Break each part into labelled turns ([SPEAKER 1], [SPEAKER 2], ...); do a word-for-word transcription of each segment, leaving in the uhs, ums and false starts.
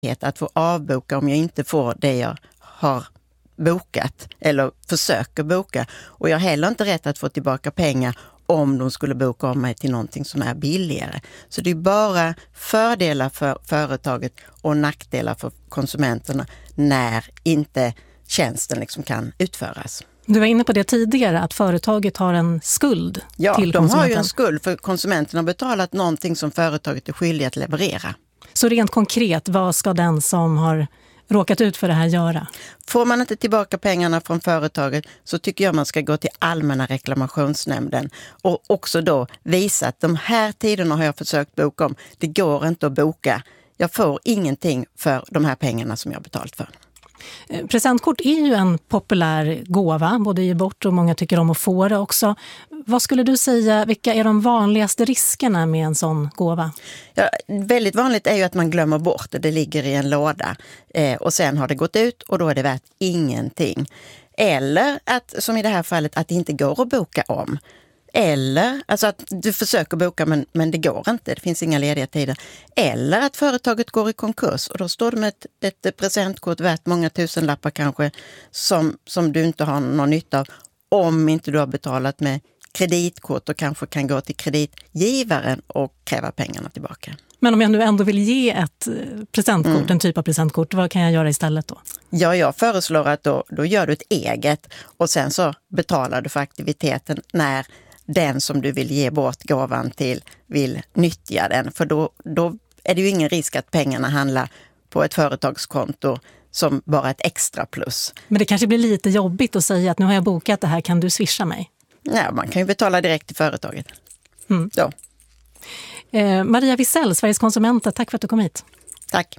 [SPEAKER 1] att få avboka om jag inte får det jag har bokat eller försöker boka. Och jag har heller inte rätt att få tillbaka pengar om de skulle boka om mig till någonting som är billigare. Så det är bara fördelar för företaget och nackdelar för konsumenterna när inte tjänsten liksom kan utföras.
[SPEAKER 2] Du var inne på det tidigare, att företaget har en skuld
[SPEAKER 1] ja,
[SPEAKER 2] till
[SPEAKER 1] konsumenten. Ja, de har ju en skuld för konsumenten har betalat någonting som företaget är skyldig att leverera.
[SPEAKER 2] Så rent konkret, vad ska den som har råkat ut för det här göra?
[SPEAKER 1] Får man inte tillbaka pengarna från företaget så tycker jag man ska gå till allmänna reklamationsnämnden och också då visa att de här tiderna har jag försökt boka om. Det går inte att boka. Jag får ingenting för de här pengarna som jag har betalt för.
[SPEAKER 2] Presentkort är ju en populär gåva, både ge bort och många tycker om att få det också. Vad skulle du säga, vilka är de vanligaste riskerna med en sån gåva?
[SPEAKER 1] Ja, väldigt vanligt är ju att man glömmer bort det, det ligger i en låda eh, och sen har det gått ut och då är det värt ingenting. Eller att, som i det här fallet, att det inte går att boka om. Eller alltså att du försöker boka men, men det går inte, det finns inga lediga tider. Eller att företaget går i konkurs och då står du med ett, ett presentkort värt många tusenlappar kanske som, som du inte har någon nytta av om inte du har betalat med kreditkort och kanske kan gå till kreditgivaren och kräva pengarna tillbaka.
[SPEAKER 2] Men om jag nu ändå vill ge ett presentkort, mm. en typ av presentkort, vad kan jag göra istället då?
[SPEAKER 1] Ja, jag föreslår att då, då gör du ett eget och sen så betalar du för aktiviteten när den som du vill ge bort gåvan till vill nyttja den. För då, då är det ju ingen risk att pengarna handlar på ett företagskonto som bara ett extra plus.
[SPEAKER 2] Men det kanske blir lite jobbigt att säga att nu har jag bokat det här, kan du swisha mig?
[SPEAKER 1] Ja, man kan ju betala direkt till företaget. Mm. Då.
[SPEAKER 2] Eh, Maria Wisell, Sveriges konsumenter, tack för att du kom hit.
[SPEAKER 1] Tack.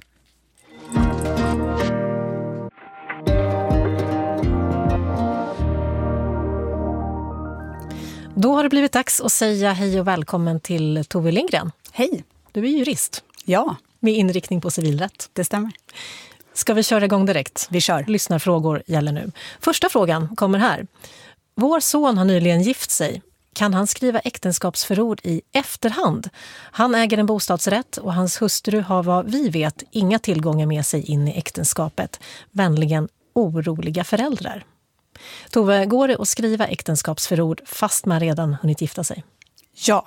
[SPEAKER 2] Då har det blivit dags att säga hej och välkommen till Tove Lindgren.
[SPEAKER 3] Hej.
[SPEAKER 2] Du är jurist.
[SPEAKER 3] Ja.
[SPEAKER 2] Med inriktning på civilrätt.
[SPEAKER 3] Det stämmer.
[SPEAKER 2] Ska vi köra igång direkt?
[SPEAKER 3] Vi kör.
[SPEAKER 2] Lyssnarfrågor gäller nu. Första frågan kommer här. Vår son har nyligen gift sig. Kan han skriva äktenskapsförord i efterhand? Han äger en bostadsrätt och hans hustru har vad vi vet inga tillgångar med sig in i äktenskapet. Vänligen oroliga föräldrar. Tove, går det att skriva äktenskapsförord fast man redan hunnit gifta sig?
[SPEAKER 3] Ja.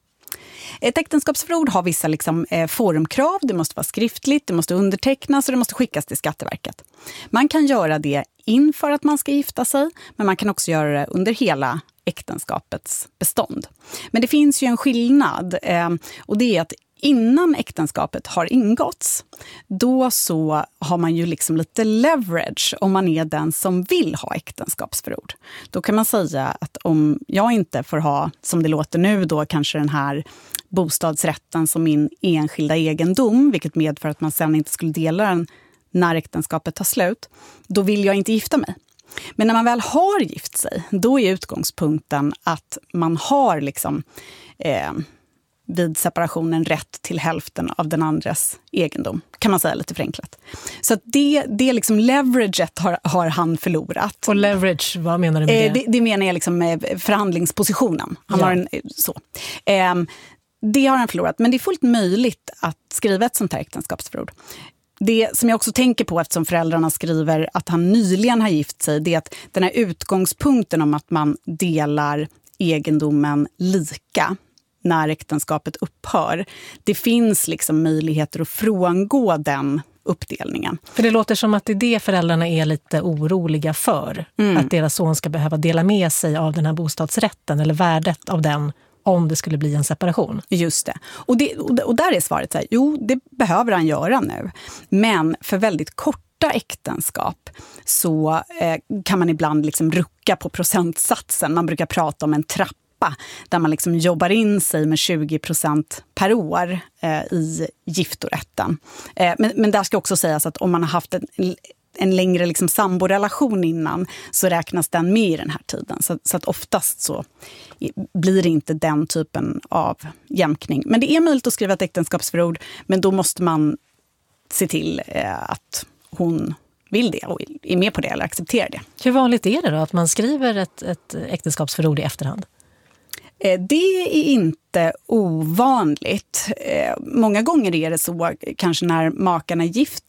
[SPEAKER 3] Ett äktenskapsförord har vissa liksom, eh, formkrav. Det måste vara skriftligt, det måste undertecknas och det måste skickas till Skatteverket. Man kan göra det inför att man ska gifta sig, men man kan också göra det under hela äktenskapets bestånd. Men det finns ju en skillnad eh, och det är att innan äktenskapet har ingåtts, då så har man ju liksom lite leverage om man är den som vill ha äktenskapsförord. Då kan man säga att om jag inte får ha, som det låter nu då, kanske den här bostadsrätten som min enskilda egendom, vilket medför att man sen inte skulle dela den när äktenskapet tar slut, då vill jag inte gifta mig. Men när man väl har gift sig, då är utgångspunkten att man har liksom eh, vid separationen rätt till hälften av den andres egendom, kan man säga lite förenklat. Så att det, det liksom leveraget har, har han förlorat.
[SPEAKER 2] Och leverage, vad menar du med det?
[SPEAKER 3] Eh, det, det menar jag liksom med förhandlingspositionen. Han
[SPEAKER 2] ja.
[SPEAKER 3] har en, så. Eh, det har han förlorat, men det är fullt möjligt att skriva ett sånt här äktenskapsförord. Det som jag också tänker på eftersom föräldrarna skriver att han nyligen har gift sig, det är att den här utgångspunkten om att man delar egendomen lika när äktenskapet upphör. Det finns liksom möjligheter att frångå den uppdelningen.
[SPEAKER 2] För det låter som att det är det föräldrarna är lite oroliga för. Mm. Att deras son ska behöva dela med sig av den här bostadsrätten eller värdet av den om det skulle bli en separation.
[SPEAKER 3] Just det. Och, det, och där är svaret så här, jo det behöver han göra nu. Men för väldigt korta äktenskap så eh, kan man ibland liksom rucka på procentsatsen. Man brukar prata om en trappa där man liksom jobbar in sig med tjugo procent per år eh, i giftorätten. Eh, men, men där ska också sägas att om man har haft en en längre liksom samborelation innan så räknas den med i den här tiden. Så, så att oftast så blir det inte den typen av jämkning. Men det är möjligt att skriva ett äktenskapsförord, men då måste man se till eh, att hon vill det och är med på det eller accepterar det.
[SPEAKER 2] Hur vanligt är det då att man skriver ett, ett äktenskapsförord i efterhand?
[SPEAKER 3] Det är inte ovanligt. Många gånger är det så, kanske när makarna gift